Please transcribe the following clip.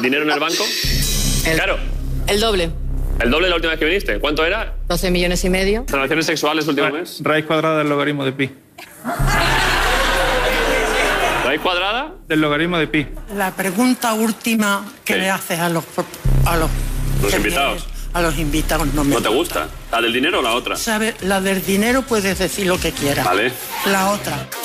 ¿Dinero en el banco? Claro. El doble. ¿El doble de la última vez que viniste? ¿Cuánto era? 12 millones y medio. ¿Relaciones sexuales el último mes? Raíz cuadrada del logaritmo de pi. ¿Raíz cuadrada? Del logaritmo de pi. La pregunta última que le haces a los invitados. A los invitados no me ¿No te gusta? ¿La del dinero o la otra? ¿Sabes? La del dinero puedes decir lo que quieras. Vale. La otra.